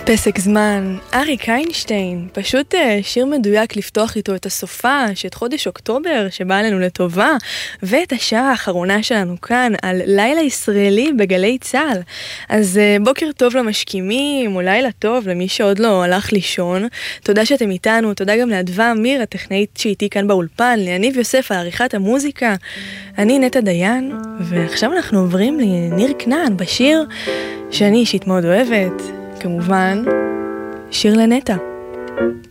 פסק זמן, אריק איינשטיין, פשוט שיר מדויק לפתוח איתו את הסופש, את חודש אוקטובר שבא עלינו לטובה, ואת השעה האחרונה שלנו כאן על לילה ישראלי בגלי צהל. אז בוקר טוב למשכימים, או לילה טוב למי שעוד לא הלך לישון. תודה שאתם איתנו, תודה גם לאדווה אמיר, הטכנאית שאיתי כאן באולפן, ליניב יוסף על עריכת המוזיקה. אני נטע דיין, ועכשיו אנחנו עוברים לניר כנען בשיר שאני אישית מאוד אוהבת. כמובן, שיר לנטע.